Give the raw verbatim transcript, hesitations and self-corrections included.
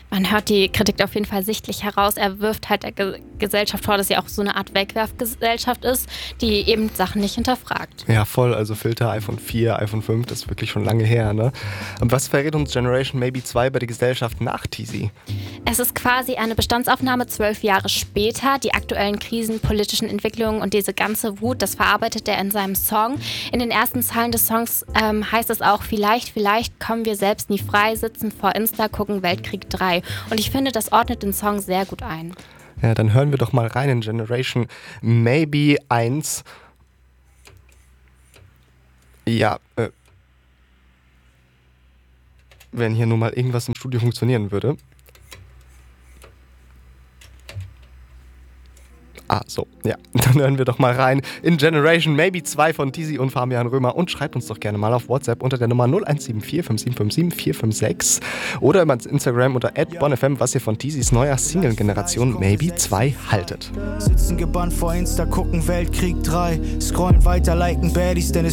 Man hört die Kritik auf jeden Fall sichtlich heraus. Er wirft halt der Ge- Gesellschaft vor, dass sie auch so eine Art Wegwerfgesellschaft ist, die eben Sachen nicht hinterfragt. Ja, voll. Also Filter, iPhone vier, iPhone fünf, das ist wirklich schon lange her, ne? Und was verrät uns Generation Maybe zwei über die Gesellschaft nach Teasy? Es ist quasi eine Bestandsaufnahme zwölf Jahre später. Die aktuellen Krisen, politischen Entwicklungen und diese ganze Wut, das verarbeitet er in seinem Song. In den ersten Zeilen des Songs ähm, heißt es auch, vielleicht, vielleicht kommen wir selbst nie frei, sitzen vor Insta, gucken Weltkrieg drei. Und ich finde, das ordnet den Song sehr gut ein. Ja, dann hören wir doch mal rein in Generation Maybe eins. Ja, äh, wenn hier nur mal irgendwas im Studio funktionieren würde. Ah, so, ja. Dann hören wir doch mal rein in Generation Maybe zwei von Teasy und Fabian Römer und schreibt uns doch gerne mal auf WhatsApp unter der Nummer null eins sieben vier fünf sieben fünf sieben vier fünf sechs oder über Instagram unter at bonfm, was ihr von Teasys neuer Single-Generation Maybe zwei haltet. Sitzen gebannt vor Insta, gucken Weltkrieg drei, scrollen weiter, liken Baddies, denn es